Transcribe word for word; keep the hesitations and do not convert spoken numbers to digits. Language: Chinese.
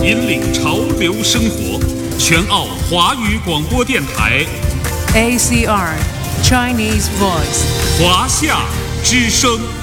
引领潮流生活，全澳华语广播电台 A C R Chinese Voice 华夏之声。